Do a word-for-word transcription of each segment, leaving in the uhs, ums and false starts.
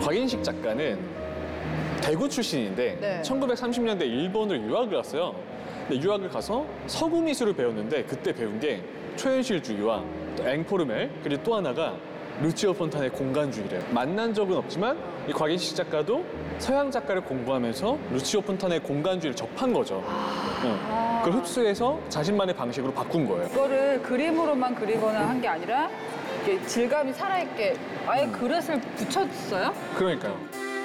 곽인식 작가는 대구 출신인데 네. 천구백삼십 년대 일본으로 유학을 갔어요. 근데 유학을 가서 서구 미술을 배웠는데 그때 배운 게 초현실주의와 또 앵포르멜, 그리고 또 하나가 루치오 폰탄의 공간주의래요. 만난 적은 없지만 이 곽인식 작가도 서양 작가를 공부하면서 루치오 폰탄의 공간주의를 접한 거죠. 응. 그걸 흡수해서 자신만의 방식으로 바꾼 거예요. 이거를 그림으로만 그리거나 한 게 아니라 이게 질감이 살아있게 아예 그릇을 붙였어요? 그러니까요.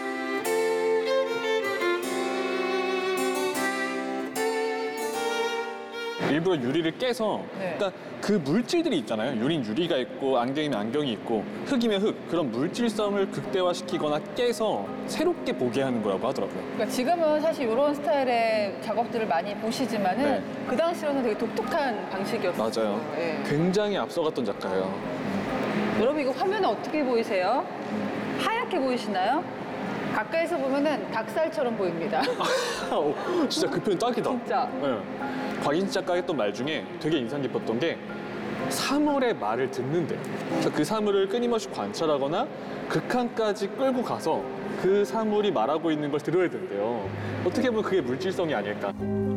일부러 유리를 깨서 네. 일단 그 물질들이 있잖아요. 유린 유리가 있고 안경이면 안경이 있고 흙이면 흙, 그런 물질성을 극대화시키거나 깨서 새롭게 보게 하는 거라고 하더라고요. 그러니까 지금은 사실 이런 스타일의 작업들을 많이 보시지만은 네. 그 당시로는 되게 독특한 방식이었어요. 맞아요. 예. 굉장히 앞서갔던 작가예요. 여러분 이거 화면에 어떻게 보이세요? 하얗게 보이시나요? 가까이서 보면은 닭살처럼 보입니다. 어, 진짜 그 표현 딱이다. 진짜. 네. 곽인식 작가가 했던 말 중에 되게 인상 깊었던 게 사물의 말을 듣는데, 그래서 그 사물을 끊임없이 관찰하거나 극한까지 끌고 가서 그 사물이 말하고 있는 걸 들어야 된대요. 어떻게 보면 그게 물질성이 아닐까.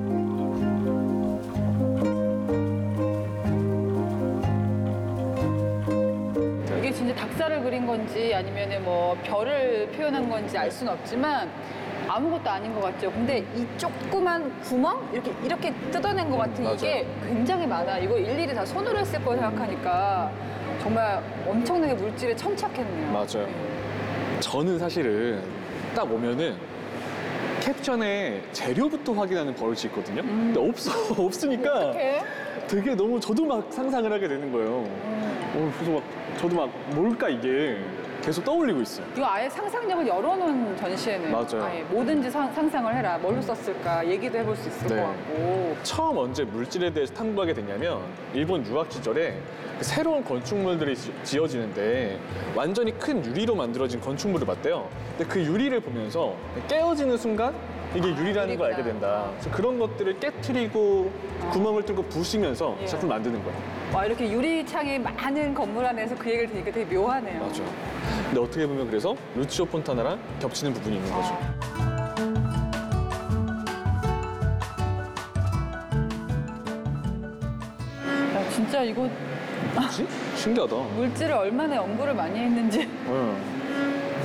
이게 진짜 닭살을 그린 건지 아니면 뭐 별을 표현한 건지 알 수는 없지만 아무것도 아닌 것 같죠. 근데 이 조그만 구멍 이렇게 이렇게 뜯어낸 것 같은 맞아요. 이게 굉장히 많아. 이거 일일이 다 손으로 했을 거 생각하니까 정말 엄청나게 물질에 천착했네요. 맞아요. 저는 사실은 딱 오면은 캡션에 재료부터 확인하는 버릇이 있거든요. 근데 없어. 없으니까 어떡해? 되게 너무 저도 막 상상을 하게 되는 거예요. 어, 그래서 막 저도 막 뭘까 이게 계속 떠올리고 있어요. 이거 아예 상상력을 열어놓은 전시회네요. 맞아요. 아예 뭐든지 상, 상상을 해라. 뭘로 썼을까 얘기도 해볼 수 있을 네. 것 같고. 처음 언제 물질에 대해서 탐구하게 됐냐면 일본 유학 시절에 새로운 건축물들이 지- 지어지는데 완전히 큰 유리로 만들어진 건축물을 봤대요. 근데 그 유리를 보면서 깨어지는 순간 이게 유리라는 걸 알게 된다. 그래서 그런 것들을 깨트리고 구멍을 뚫고 부시면서 예. 작품을 만드는 거예요. 와 이렇게 유리창이 많은 건물 안에서 그 얘기를 들으니까 되게 묘하네요. 맞아. 근데 어떻게 보면 그래서 루치오 폰타나랑 겹치는 부분이 있는 거죠. 야, 진짜 이거 뭐지? 신기하다. 물질을 얼마나 연구를 많이 했는지. 응.